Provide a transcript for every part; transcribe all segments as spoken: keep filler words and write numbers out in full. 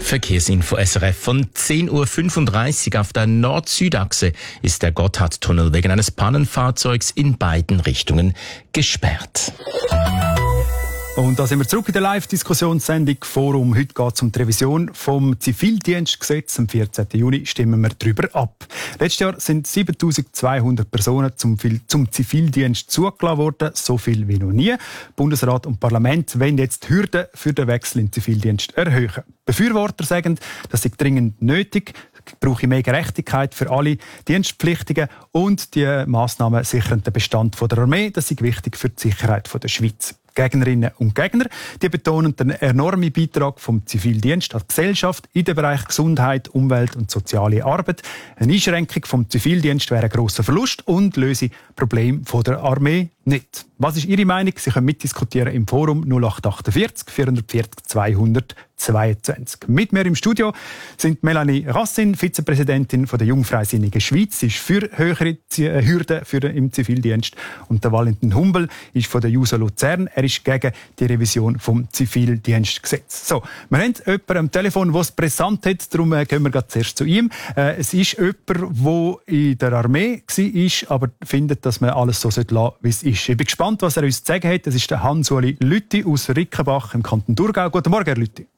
Verkehrsinfo S R F von zehn Uhr fünfunddreißig auf der Nord-Süd-Achse ist der Gotthardtunnel wegen eines Pannenfahrzeugs in beiden Richtungen gesperrt. Und da sind wir zurück in der Live-Diskussionssendung Forum. Heute geht es um die Revision vom Zivildienstgesetz. Am vierzehnten Juni stimmen wir darüber ab. Letztes Jahr sind siebentausendzweihundert Personen zum, zum Zivildienst zugelassen worden, so viel wie noch nie. Bundesrat und Parlament wollen jetzt die Hürden für den Wechsel in den Zivildienst erhöhen. Befürworter sagen, das sei dringend nötig, brauche mehr Gerechtigkeit für alle Dienstpflichtigen und die Massnahmen sichern den Bestand der Armee. Das ist wichtig für die Sicherheit der Schweiz. Gegnerinnen und Gegner, die betonen den enormen Beitrag vom Zivildienst an die Gesellschaft in den Bereich Gesundheit, Umwelt und soziale Arbeit. Eine Einschränkung vom Zivildienst wäre ein grosser Verlust und löse Probleme der Armee nicht. Was ist Ihre Meinung? Sie können mitdiskutieren im Forum null acht achtundvierzig vierhundertvierzig zweihundertzweiundzwanzig. Mit mir im Studio sind Melanie Rassin, Vizepräsidentin von der Jungfreisinnigen Schweiz, sie ist für höhere Hürden für den, im Zivildienst, und der Valentin Humbel ist von der JUSO Luzern. Er ist gegen die Revision vom Zivildienstgesetz. So, wir haben jemanden am Telefon, der es brisant hat, darum gehen wir gerade zuerst zu ihm. Äh, es ist jemand, der in der Armee war, aber findet, dass man alles so lassen sollte, wie es ist. Ich bin gespannt, was er uns zu sagen hat. Das ist der Hans-Uli Lüthi aus Rickenbach im Kanton Thurgau. Guten Morgen, Herr Lüthi.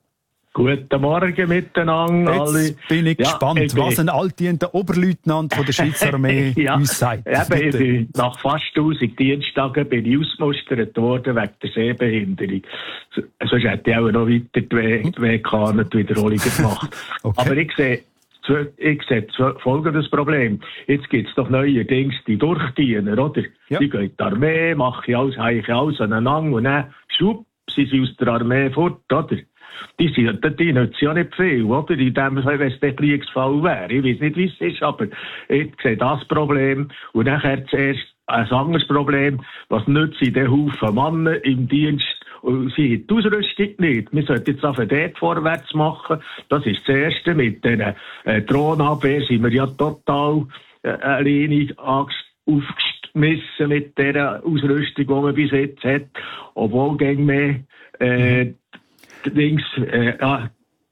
Guten Morgen miteinander. Jetzt alle. bin ich ja, gespannt, ich was ein altdienter Oberleutnant von der Schweizer Armee ja, uns sagt. Eben, ich bin nach fast tausend Diensttagen bin ich ausgemustert worden wegen der Sehbehinderung. Sonst hätte ich auch noch weiter die W K und die Wiederholungen gemacht. Okay. Aber ich sehe, ich sehe folgendes Problem. Jetzt gibt es doch neuerdings die Durchdiener, oder? Ja. Die gehen in die Armee, machen alles, heichen alles aneinander und dann, schwupp, sind sie aus der Armee fort, oder? Die, sind, die nützen ja nicht viel, oder? In dem, wenn es der Kriegsfall wäre. Ich weiß nicht, wie es ist, aber ich sehe das Problem. Und nachher zuerst ein anderes Problem. Was nützen die Haufen Männer im Dienst? Und sie haben die Ausrüstung nicht. Wir sollten jetzt einfach dort vorwärts machen. Das ist das Erste. Mit der äh, Drohnenabwehr sind wir ja total äh, alleine aufgeschmissen mit der Ausrüstung, die man bis jetzt hat. Obwohl gegen mehr äh, Dings, äh, ja,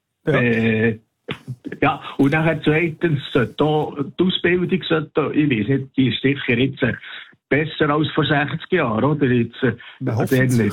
äh, ja, und nachher zweitens, sollte auch, die Ausbildung sollte, ich weiß nicht, die ist sicher jetzt besser als vor sechzig Jahren, oder? Jetzt, wir hoffen